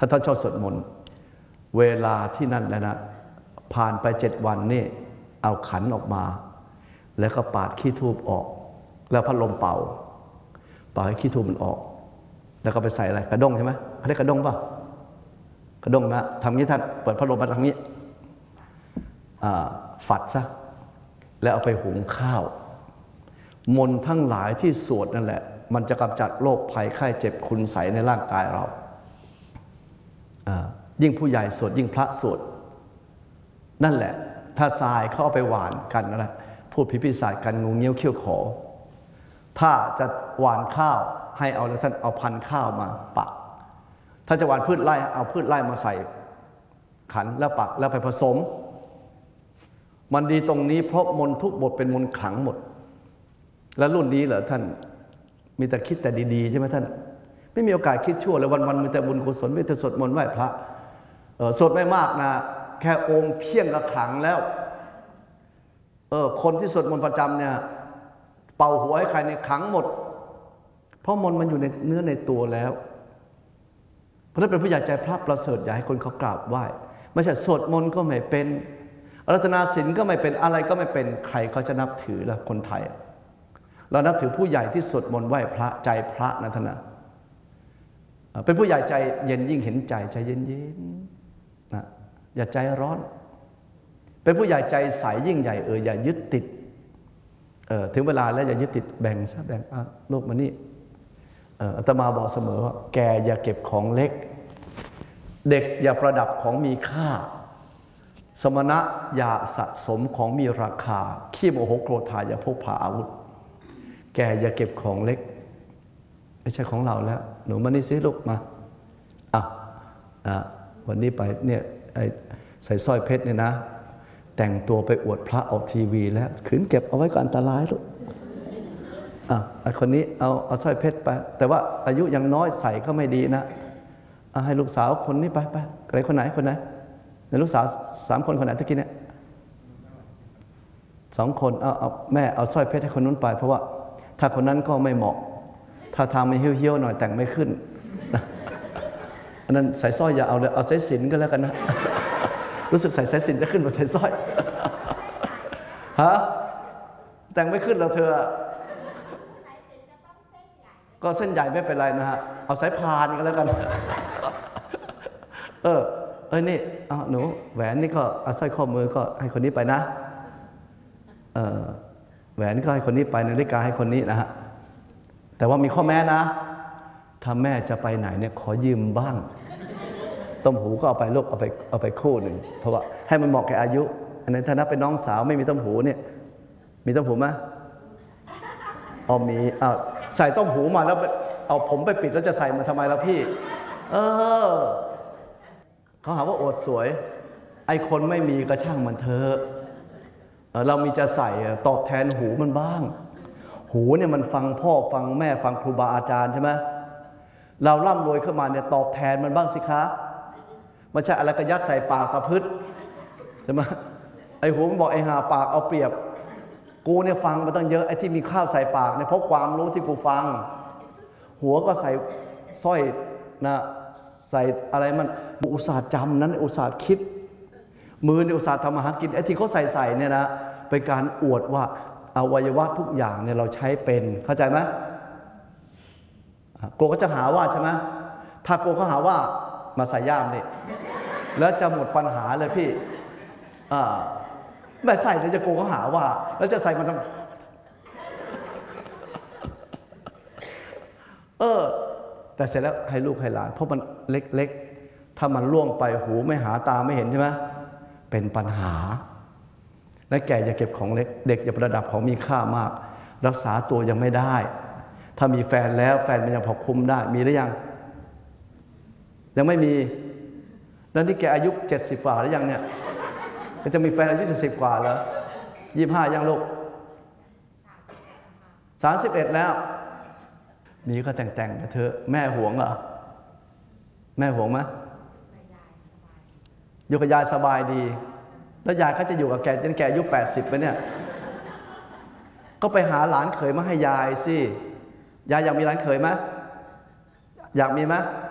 ถ้าท่านชอบสวดมนต์เวลาที่นั่นแล้วนะผ่านไป7 วันนี่เอาขันออกมาแล้วก็ปาดขี้ทูบออกแล้วพัดลมเป่าให้ขี้ทูบมันออกแล้วก็ไปใส่อะไรกระด้งใช่ไหมเขาเรียกกระด้งป่ะกระด้งนะทำงี้ท่านเปิดพัดลมมาทางนี้ฝัดซะแล้วเอาไปหุงข้าวมนต์ทั้งหลายที่สวดนั่นแหละมันจะกำจัดโรคภัยไข้เจ็บคุณไสในร่างกายเรายิ่งผู้ใหญ่สวดยิ่งพระสวดนั่นแหละถ้าทรายเขาเอาไปหว่านกันนะพูดพิพิศาจกันงูเงี้ยวเขี้ยวขอถ้าจะหว่านข้าวให้เอาแล้วท่านเอาพันธุ์ข้าวมาปักถ้าจะหว่านพืชไร่เอาพืชไร่มาใส่ขันแล้วปักแล้วไปผสมมันดีตรงนี้เพราะมนต์ทุกบทเป็นมนต์ขลังหมดแล้วรุ่นนี้เหรอท่านมีแต่คิดแต่ดีๆใช่ไหมท่านไม่มีโอกาสคิดชั่วเลยวันๆมีแต่บุญกุศลมีแต่สวดมนต์ไหว้พระสวดไม่มากนะแค่องค์เพียงกระขลังแล้วคนที่สวดมนต์ประจำเนี่ยเป่าหัวให้ใครในขลังหมดเพราะมนต์มันอยู่ในเนื้อในตัวแล้วเพราะนั้นเป็นผู้ใหญ่ใจพระประเสริฐอยากให้คนเขากราบไหว้ไม่ใช่สวดมนต์ก็ไม่เป็นรัตนาศีลก็ไม่เป็นอะไรก็ไม่เป็นใครเขาจะนับถือล่ะคนไทยเรานับถือผู้ใหญ่ที่สวดมนต์ไหว้พระใจพระนะท่านนะเป็นผู้ใหญ่ใจเย็นยิ่งเห็นใจเย็นๆนะอย่าใจร้อนเป็นผู้ใหญ่ใจใสยิ่งใหญ่อย่ายึดติดถึงเวลาแล้วอย่ายึดติดแบ่งซะแบ่งโลกมานี่อาตมาบอกเสมอว่าแกอย่าเก็บของเล็กเด็กอย่าประดับของมีค่าสมณะอย่าสะสมของมีราคาขี้โมโหโกรธาอย่าพกพาอาวุธแกอย่าเก็บของเล็กไม่ใช่ของเราแล้วหนูมานี่สิลูกมาวันนี้ไปเนี่ยใส่สร้อยเพชรเนี่ยนะแต่งตัวไปอวดพระออกทีวีแล้วขืนเก็บเอาไว้ก็อันตรายลูกไอ้คนนี้เอาสร้อยเพชรไปแต่ว่าอายุยังน้อยใส่ก็ไม่ดีนะให้ลูกสาวคนนี้ไปใครคนไหนในลูกสาว3 คนคนไหนตะกี้เนี่ย2 คนเอาแม่เอาสร้อยเพชรให้คนนู้นไปเพราะว่าถ้าคนนั้นก็ไม่เหมาะถ้าทำไม่เหี้ยวๆหน่อยแต่งไม่ขึ้นอันนั้นใส่สร้อยอย่าเอาเลยเอาสายสิญจน์ก็แล้วกันนะรู้สึกใส่สายสิญจน์จะขึ้นกว่าใส่สร้อยฮะแต่งไม่ขึ้นเราเธอก็เส้นใหญ่ไม่เป็นไรนะฮะเอาสายพานก็แล้วกันนี่หนูแหวนนี่ก็เอาสร้อยข้อมือก็ให้คนนี้ไปนะแหวนก็ให้คนนี้ไปนาฬิกาให้คนนี้นะฮะแต่ว่ามีข้อแม้นะถ้าแม่จะไปไหนเนี่ยขอยืมบ้างต้มหูก็เอาไปลูกเอาไปคู่หนึ่งเพราะว่าให้มันเหมาะแก่อายุอันนั้นถ้านับเป็นน้องสาวไม่มีต้มหูเนี่ยมีต้มหูไหมมีใส่ต้มหูมาแล้วเอาผมไปปิดแล้วจะใส่มาทำไมล่ะพี่เขาหาว่าอวดสวยไอ้คนไม่มีก็ช่างมันเถอะเรามีจะใส่ตอบแทนหูมันบ้างหูเนี่ยมันฟังพ่อฟังแม่ฟังครูบาอาจารย์ใช่ไหมเราร่ำรวยขึ้นมาเนี่ยตอบแทนมันบ้างสิคะไม่ใช่อะไรก็ยัดใส่ปากประพฤติใช่ไหมไอ้หูมันบอกไอ้หาปากเอาเปรียบกูเนี่ยฟังมาตั้งเยอะไอ้ที่มีข้าวใส่ปากเนี่ยเพราะความรู้ที่กูฟังหัวก็ใส่สร้อยนะใส่อะไรมันอุตส่าห์จำนั้นอุตส่าห์คิดมือเนี่ยอุตส่าห์ทำมาหากินไอ้ที่เขาใส่เนี่ยนะเป็นการอวดว่าอวัยวะทุกอย่างเนี่ยเราใช้เป็นเข้าใจไหมโกก็จะหาว่าใช่ไหมถ้าโกเขาหาว่ามาใส่ย่ามนี่แล้วจะหมดปัญหาเลยพี่ไม่ใส่เดี๋ยวจะโกเขาหาว่าแล้วจะใส่มันทำแต่เสร็จแล้วให้ลูกให้หลานเพราะมันเล็กๆถ้ามันล่วงไปหูไม่หาตาไม่เห็นใช่ไหมเป็นปัญหาและแกอย่าเก็บของเล็กเด็กอย่าประดับของมีค่ามากรักษาตัวยังไม่ได้ถ้ามีแฟนแล้วแฟนมันยังพอคุมได้มีหรือยังไม่มีแล้วนี่แกอายุ70 กว่าหรือยังเนี่ยจะมีแฟนอายุ70 กว่าแล้ว25ยังลูก31แล้วมีก็แต่งไปเถอะแม่ห่วงเหรอแม่ห่วงไหมอยู่กับยายสบายดีแล้วยายเขาจะอยู่กับแกจนแกอายุ80ไปเนี่ยก็ไปหาหลานเขยมาให้ยายสิยายอยากมีหลานเขยไหมอยากมีไหม